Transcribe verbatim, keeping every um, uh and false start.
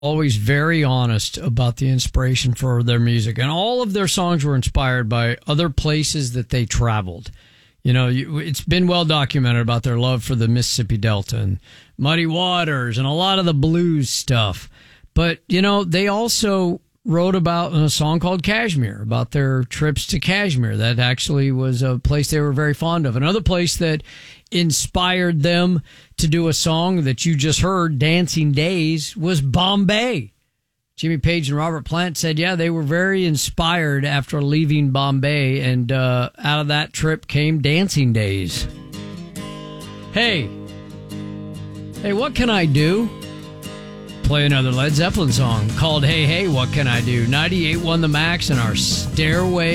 always very honest about the inspiration for their music. And all of their songs were inspired by other places that they traveled. You know, it's been well documented about their love for the Mississippi Delta and Muddy Waters and a lot of the blues stuff. But, you know, they also wrote about in a song called Kashmir, about their trips to Kashmir. That actually was a place they were very fond of. Another place that inspired them to do a song that you just heard, Dancing Days, was Bombay. Jimmy Page and Robert Plant said, yeah, they were very inspired after leaving Bombay, and uh, out of that trip came Dancing Days. Hey, hey, what can I do? Play another Led Zeppelin song called Hey, Hey, What Can I Do? ninety-eight won the Max and our Stairway